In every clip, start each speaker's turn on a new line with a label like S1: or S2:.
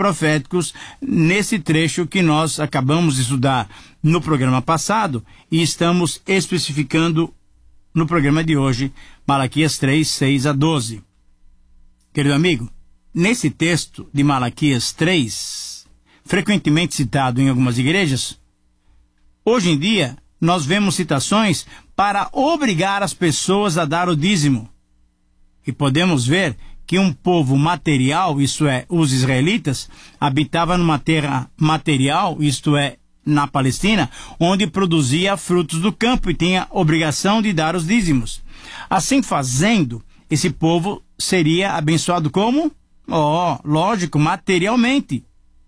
S1: proféticos nesse trecho que nós acabamos de estudar no programa passado e estamos especificando no programa de hoje, Malaquias 3, 6 a 12. Querido amigo, nesse texto de Malaquias 3, frequentemente citado em algumas igrejas, hoje em dia nós vemos citações para obrigar as pessoas a dar o dízimo. E podemos ver que um povo material, isto é, os israelitas, habitava numa terra material, isto é, na Palestina, onde produzia frutos do campo e tinha obrigação de dar os dízimos. Assim fazendo, esse povo seria abençoado como? Lógico, materialmente.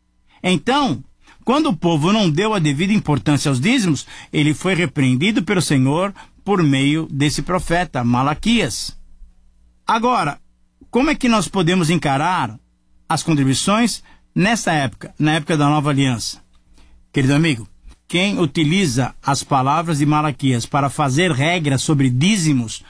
S1: Então, quando o povo não deu a devida importância aos dízimos, ele foi repreendido pelo Senhor por meio desse profeta, Malaquias. Agora, como é que nós podemos encarar as contribuições nessa época, na época da Nova Aliança? Querido amigo, quem utiliza as palavras de Malaquias para fazer regras sobre dízimos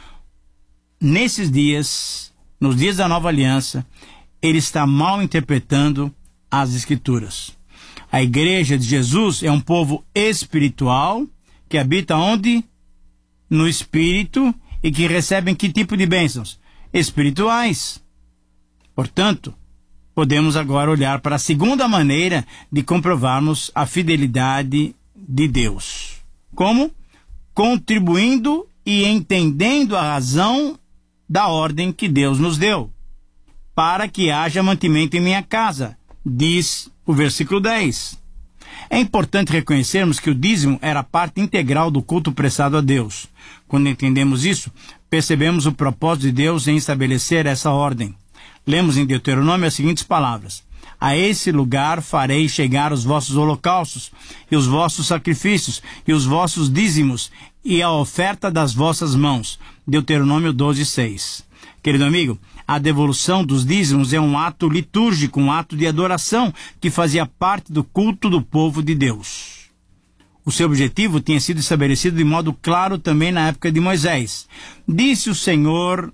S1: nesses dias, nos dias da Nova Aliança, ele está mal interpretando as Escrituras. A Igreja de Jesus é um povo espiritual que habita onde? No Espírito e que recebem que tipo de bênçãos? Espirituais. Portanto, podemos agora olhar para a segunda maneira de comprovarmos a fidelidade de Deus. Como? Contribuindo e entendendo a razão da ordem que Deus nos deu, para que haja mantimento em minha casa, diz o versículo 10. É importante reconhecermos que o dízimo era parte integral do culto prestado a Deus. Quando entendemos isso, percebemos o propósito de Deus em estabelecer essa ordem. Lemos em Deuteronômio as seguintes palavras: a esse lugar farei chegar os vossos holocaustos, e os vossos sacrifícios, e os vossos dízimos, e a oferta das vossas mãos. Deuteronômio 12, 6. Querido amigo, a devolução dos dízimos é um ato litúrgico, um ato de adoração que fazia parte do culto do povo de Deus. O seu objetivo tinha sido estabelecido de modo claro também na época de Moisés. Disse o Senhor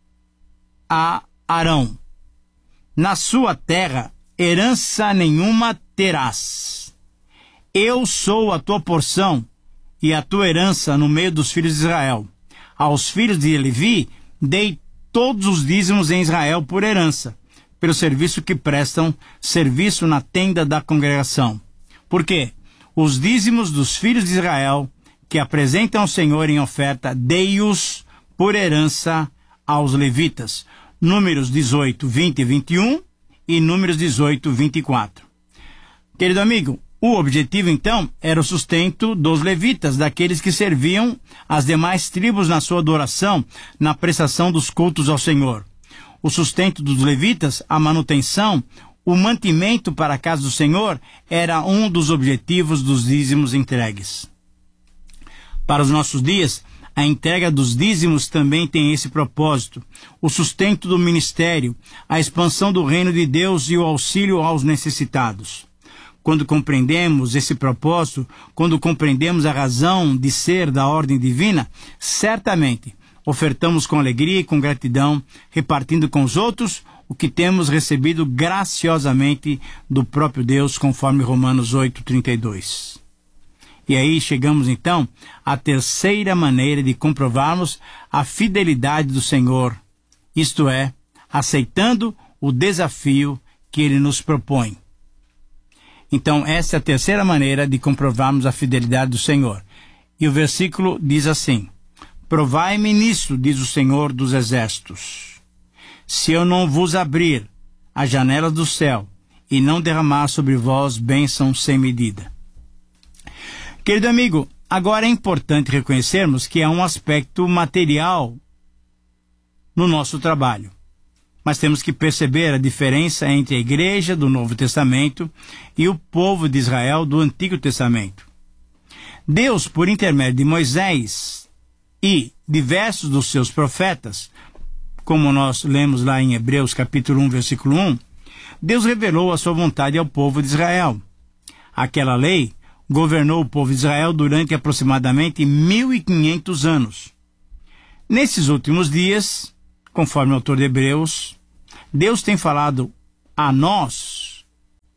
S1: a Arão: na sua terra herança nenhuma terás. Eu sou a tua porção e a tua herança no meio dos filhos de Israel. Aos filhos de Levi dei todos os dízimos em Israel por herança, pelo serviço que prestam serviço na tenda da congregação. Por quê? Os dízimos dos filhos de Israel, que apresentam ao Senhor em oferta, dei-os por herança aos levitas. Números 18, 20 e 21 e Números 18, 24. Querido amigo, o objetivo então era o sustento dos levitas, daqueles que serviam as demais tribos na sua adoração, na prestação dos cultos ao Senhor. O sustento dos levitas, a manutenção, o mantimento para a casa do Senhor era um dos objetivos dos dízimos entregues. Para os nossos dias, a entrega dos dízimos também tem esse propósito: o sustento do ministério, a expansão do reino de Deus e o auxílio aos necessitados. Quando compreendemos esse propósito, quando compreendemos a razão de ser da ordem divina, certamente ofertamos com alegria e com gratidão, repartindo com os outros o que temos recebido graciosamente do próprio Deus, conforme Romanos 8:32. E aí chegamos então à terceira maneira de comprovarmos a fidelidade do Senhor, isto é, aceitando o desafio que Ele nos propõe. Então, essa é a terceira maneira de comprovarmos a fidelidade do Senhor. E o versículo diz assim: provai-me nisso, diz o Senhor dos Exércitos, se eu não vos abrir as janelas do céu e não derramar sobre vós bênção sem medida. Querido amigo, agora é importante reconhecermos que há um aspecto material no nosso trabalho. Mas temos que perceber a diferença entre a igreja do Novo Testamento e o povo de Israel do Antigo Testamento. Deus, por intermédio de Moisés e diversos dos seus profetas, como nós lemos lá em Hebreus capítulo 1, versículo 1, Deus revelou a sua vontade ao povo de Israel. Aquela lei governou o povo de Israel durante aproximadamente 1.500 anos. Nesses últimos dias, conforme o autor de Hebreus, Deus tem falado a nós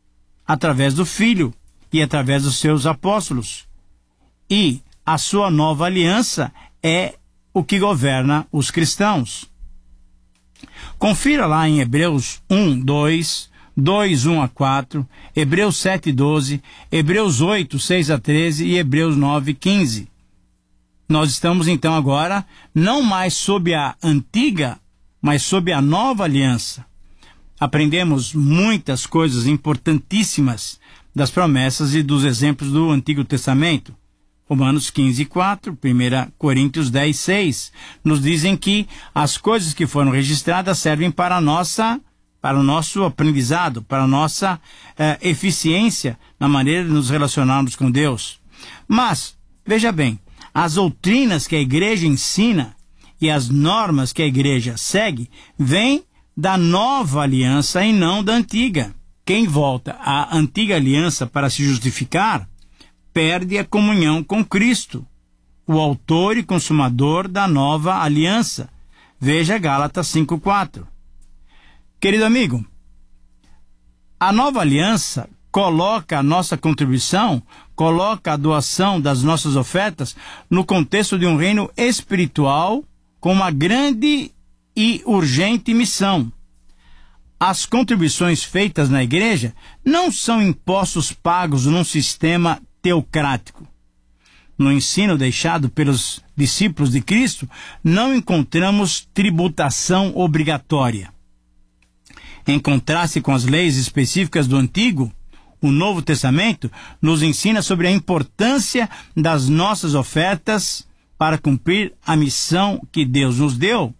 S1: através do Filho e através dos seus apóstolos. E a sua nova aliança é o que governa os cristãos. Confira lá em Hebreus 1, 2, 2, 1 a 4, Hebreus 7, 12, Hebreus 8, 6 a 13 e Hebreus 9, 15. Nós estamos então agora não mais sob a antiga, mas sob a nova aliança. Aprendemos muitas coisas importantíssimas das promessas e dos exemplos do Antigo Testamento. Romanos 15, 4, 1 Coríntios 10, 6, nos dizem que as coisas que foram registradas servem para o nosso aprendizado, para a nossa eficiência na maneira de nos relacionarmos com Deus. Mas, veja bem, as doutrinas que a igreja ensina e as normas que a igreja segue vêm da nova aliança e não da antiga. Quem volta à antiga aliança para se justificar, perde a comunhão com Cristo, o autor e consumador da nova aliança. Veja Gálatas 5:4. Querido amigo, a nova aliança coloca a nossa contribuição, coloca a doação das nossas ofertas no contexto de um reino espiritual com uma grande e urgente missão. As contribuições feitas na igreja não são impostos pagos num sistema teocrático. No ensino deixado pelos discípulos de Cristo, não encontramos tributação obrigatória. Em contraste com as leis específicas do Antigo, o Novo Testamento nos ensina sobre a importância das nossas ofertas para cumprir a missão que Deus nos deu.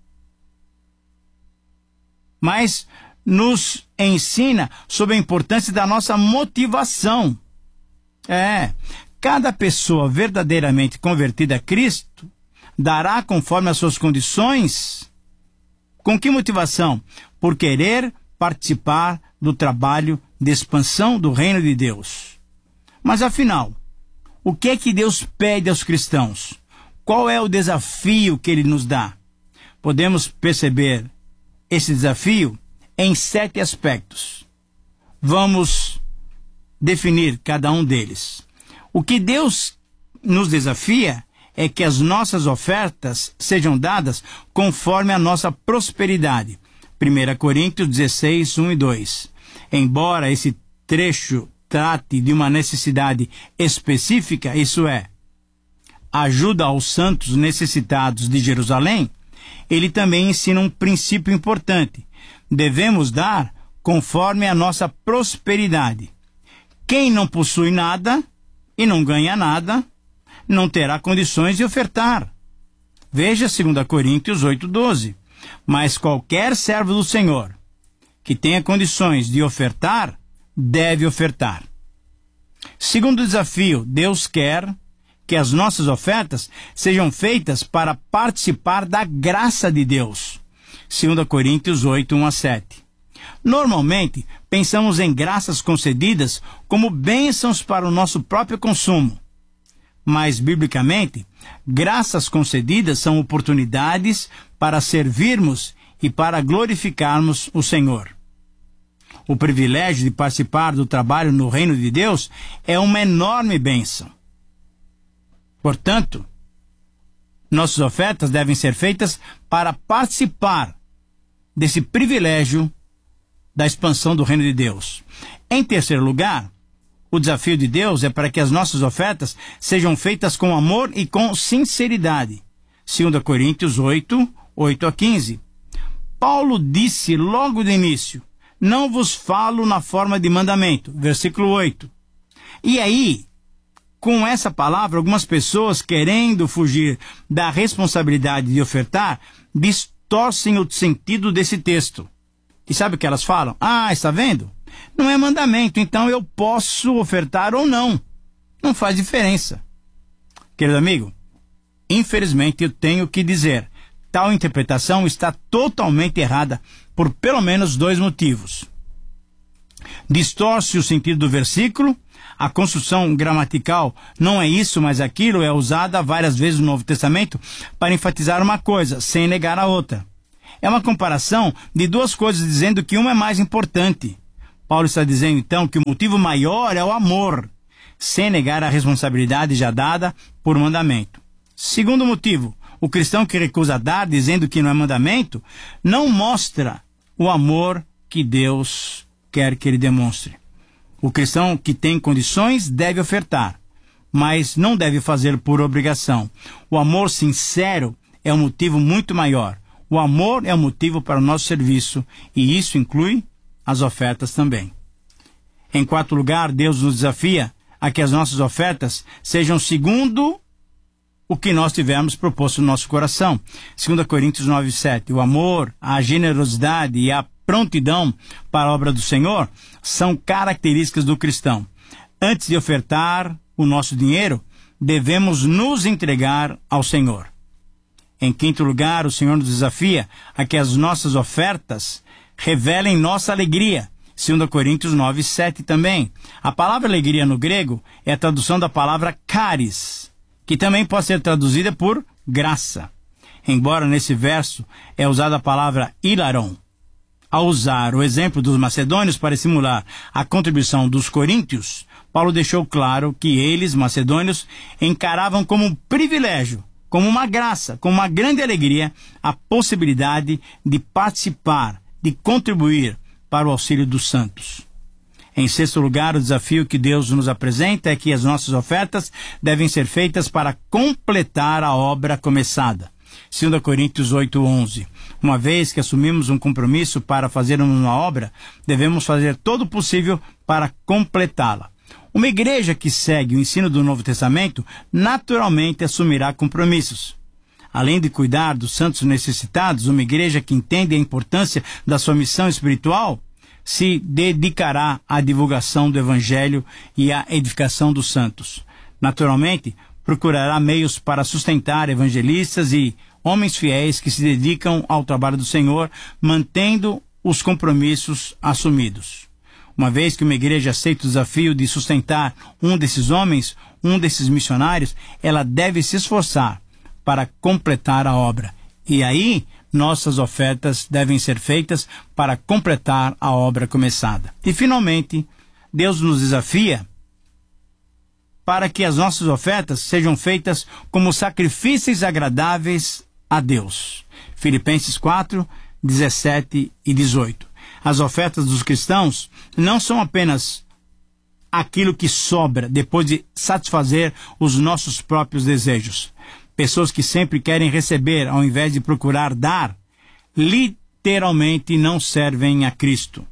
S1: Mas nos ensina sobre a importância da nossa motivação. Cada pessoa verdadeiramente convertida a Cristo dará conforme as suas condições. Com que motivação? Por querer participar do trabalho de expansão do reino de Deus. Mas afinal, o que é que Deus pede aos cristãos? Qual é o desafio que Ele nos dá? Podemos perceber esse desafio em 7 aspectos. Vamos definir cada um deles. O que Deus nos desafia é que as nossas ofertas sejam dadas conforme a nossa prosperidade. 1 Coríntios 16, 1 e 2. Embora esse trecho trate de uma necessidade específica, isso é, ajuda aos santos necessitados de Jerusalém, ele também ensina um princípio importante. Devemos dar conforme a nossa prosperidade. Quem não possui nada e não ganha nada, não terá condições de ofertar. Veja 2 Coríntios 8:12. Mas qualquer servo do Senhor que tenha condições de ofertar, deve ofertar. Segundo desafio, Deus quer que as nossas ofertas sejam feitas para participar da graça de Deus. 2 Coríntios 8, 1 a 7. Normalmente, pensamos em graças concedidas como bênçãos para o nosso próprio consumo. Mas, biblicamente, graças concedidas são oportunidades para servirmos e para glorificarmos o Senhor. O privilégio de participar do trabalho no reino de Deus é uma enorme bênção. Portanto, nossas ofertas devem ser feitas para participar desse privilégio da expansão do reino de Deus. Em terceiro lugar, o desafio de Deus é para que as nossas ofertas sejam feitas com amor e com sinceridade. 2 Coríntios 8, 8 a 15. Paulo disse logo de início: não vos falo na forma de mandamento. Versículo 8. E aí, com essa palavra, algumas pessoas, querendo fugir da responsabilidade de ofertar, distorcem o sentido desse texto. E sabe o que elas falam? Está vendo? Não é mandamento, então eu posso ofertar ou não. Não faz diferença. Querido amigo, infelizmente eu tenho que dizer, tal interpretação está totalmente errada por pelo menos 2 motivos. Distorce o sentido do versículo. A construção gramatical não é isso, mas aquilo é usada várias vezes no Novo Testamento para enfatizar uma coisa, sem negar a outra. É uma comparação de 2 coisas, dizendo que uma é mais importante. Paulo está dizendo então que o motivo maior é o amor, sem negar a responsabilidade já dada por mandamento. Segundo motivo, o cristão que recusa dar, dizendo que não é mandamento, não mostra o amor que Deus quer que ele demonstre. O cristão que tem condições deve ofertar, mas não deve fazer por obrigação. O amor sincero é um motivo muito maior. O amor é um motivo para o nosso serviço, e isso inclui as ofertas também. Em quarto lugar, Deus nos desafia a que as nossas ofertas sejam segundo o que nós tivermos proposto no nosso coração. 2 Coríntios 9:7. O amor, a generosidade e a prontidão para a obra do Senhor são características do cristão. Antes de ofertar o nosso dinheiro, devemos nos entregar ao Senhor. Em quinto lugar, o Senhor nos desafia a que as nossas ofertas revelem nossa alegria. 2 Coríntios 9:7 também. A palavra alegria no grego é a tradução da palavra charis, que também pode ser traduzida por graça. Embora nesse verso é usada a palavra hilaron. Ao usar o exemplo dos macedônios para simular a contribuição dos coríntios, Paulo deixou claro que eles, macedônios, encaravam como um privilégio, como uma graça, como uma grande alegria, a possibilidade de participar, de contribuir para o auxílio dos santos. Em sexto lugar, o desafio que Deus nos apresenta é que as nossas ofertas devem ser feitas para completar a obra começada. 2 Coríntios 8:11. Uma vez que assumimos um compromisso para fazermos uma obra, devemos fazer todo o possível para completá-la. Uma igreja que segue o ensino do Novo Testamento naturalmente assumirá compromissos. Além de cuidar dos santos necessitados, uma igreja que entende a importância da sua missão espiritual se dedicará à divulgação do Evangelho e à edificação dos santos. Naturalmente, procurará meios para sustentar evangelistas e homens fiéis que se dedicam ao trabalho do Senhor, mantendo os compromissos assumidos. Uma vez que uma igreja aceita o desafio de sustentar um desses homens, um desses missionários, ela deve se esforçar para completar a obra. E aí, nossas ofertas devem ser feitas para completar a obra começada. E, finalmente, Deus nos desafia para que as nossas ofertas sejam feitas como sacrifícios agradáveis a Deus. Filipenses 4:17 e 18. As ofertas dos cristãos não são apenas aquilo que sobra depois de satisfazer os nossos próprios desejos. Pessoas que sempre querem receber ao invés de procurar dar, literalmente não servem a Cristo.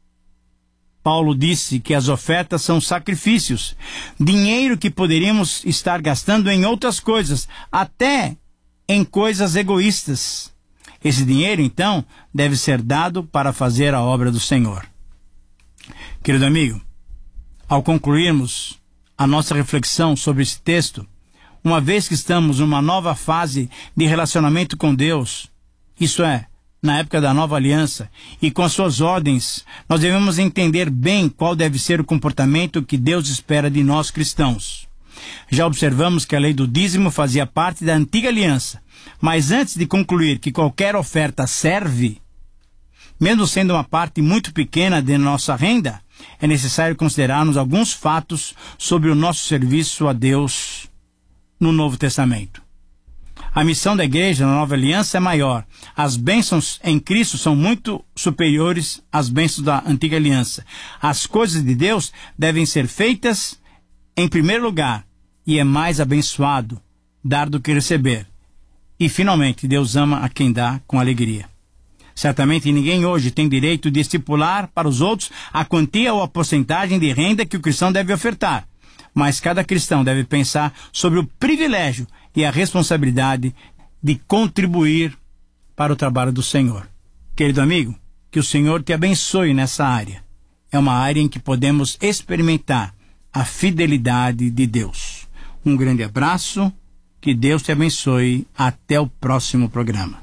S1: Paulo disse que as ofertas são sacrifícios, dinheiro que poderíamos estar gastando em outras coisas, até em coisas egoístas. Esse dinheiro, então, deve ser dado para fazer a obra do Senhor. Querido amigo, ao concluirmos a nossa reflexão sobre esse texto, uma vez que estamos numa nova fase de relacionamento com Deus, isso é, na época da nova aliança, e com as suas ordens, nós devemos entender bem qual deve ser o comportamento que Deus espera de nós cristãos. Já observamos que a lei do dízimo fazia parte da antiga aliança, mas antes de concluir que qualquer oferta serve, mesmo sendo uma parte muito pequena de nossa renda, é necessário considerarmos alguns fatos sobre o nosso serviço a Deus no Novo Testamento. A missão da igreja na nova aliança é maior. As bênçãos em Cristo são muito superiores às bênçãos da antiga aliança. As coisas de Deus devem ser feitas em primeiro lugar, e é mais abençoado dar do que receber. E, finalmente, Deus ama a quem dá com alegria. Certamente ninguém hoje tem direito de estipular para os outros a quantia ou a porcentagem de renda que o cristão deve ofertar. Mas cada cristão deve pensar sobre o privilégio e a responsabilidade de contribuir para o trabalho do Senhor. Querido amigo, que o Senhor te abençoe nessa área. É uma área em que podemos experimentar a fidelidade de Deus. Um grande abraço, que Deus te abençoe. Até o próximo programa.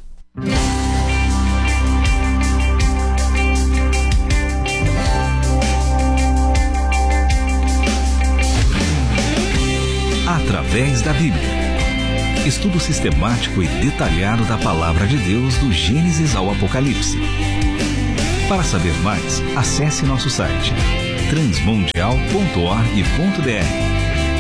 S2: Através da Bíblia. Estudo sistemático e detalhado da Palavra de Deus do Gênesis ao Apocalipse. Para saber mais, acesse nosso site transmundial.org.br